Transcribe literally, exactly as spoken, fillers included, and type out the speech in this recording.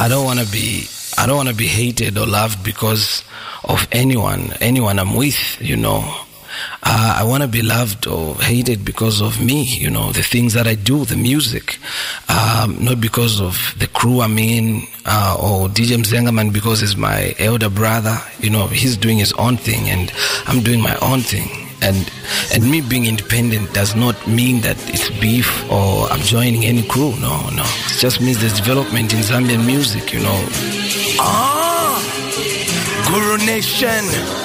I don't want to be I don't want to be hated or loved because of anyone, anyone I'm with, you know. Uh, I want to be loved or hated because of me, you know, the things that I do, the music, um, not because of the crew I'm in, uh, or D J Mzengaman because he's my elder brother, you know, he's doing his own thing and I'm doing my own thing. And and me being independent does not mean that it's beef or I'm joining any crew, no, no. It just means there's development in Zambian music, you know. Ah, Guru Nation.